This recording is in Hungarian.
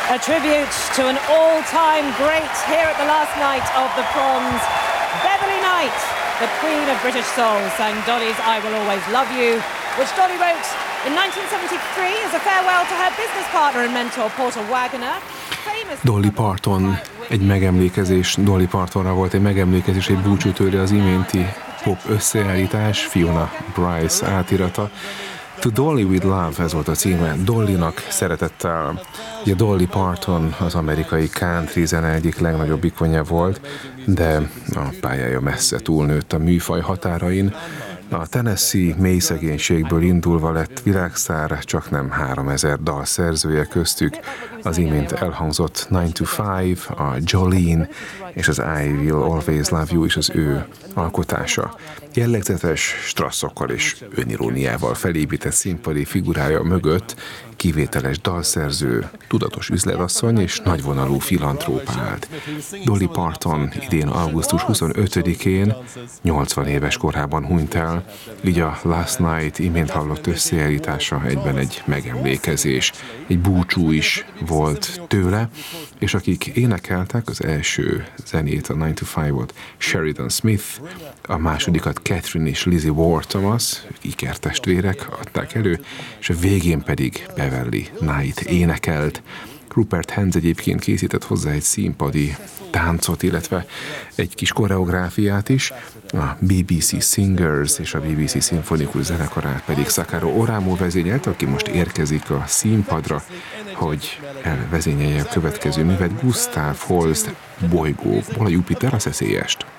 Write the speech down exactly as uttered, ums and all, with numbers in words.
A tribute to an all-time great here at the last night of the Proms. Beverly Knight, the Queen of British Soul, sang Dolly's I Will Always Love You, which Dolly wrote in nineteen seventy-three as a farewell to her business partner and mentor Porter Wagoner. Dolly Parton, egy megemlékezés, Dolly Partonra volt egy megemlékezés, egy búcsú tőle az iménti pop összeállítás, Fiona Bryce átirata. To Dolly with Love, ez volt a címe, Dollynak szeretettel. Ugye Dolly Parton az amerikai country zene egyik legnagyobb ikonja volt, de a pályája messze túlnőtt a műfaj határain. A Tennessee mély szegénységből indulva lett világsztár, csak nem háromezer dal szerzője, köztük az imént elhangzott nine to five, a Jolene és az I Will Always Love You is az ő alkotása. Jellegzetes strasszokkal és öniróniával felépített színpadi figurája mögött kivételes dalszerző, tudatos üzletasszony és nagyvonalú filantrópa állt. Dolly Parton idén augusztus huszonötödikén nyolcvan éves korában hunyt el, így a Last Night imént hallott összeállítása egyben egy megemlékezés, egy búcsú is volt tőle, és akik énekeltek, az első zenét, a nine to five-ot Sheridan Smith, a másodikat Catherine és Lizzie Ward Thomas, ikertestvérek adták elő, és a végén pedig Beverly Knight énekelt. Rupert Hens egyébként készített hozzá egy színpadi táncot, illetve egy kis koreográfiát is. A bé bé cé Singers és a bé bé cé szimfonikus zenekarát pedig Sakaro Oramo vezényelt, aki most érkezik a színpadra, hogy elvezényelje a következő művet, Gustav Holst Bolygókból, a Jupiter a szeszélyest.